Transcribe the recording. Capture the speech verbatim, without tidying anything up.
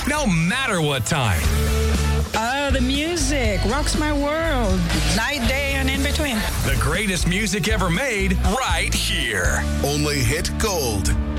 no matter what time. Uh, the music rocks my world. Night, day, and in between. The greatest music ever made right here. Only Hit Gold.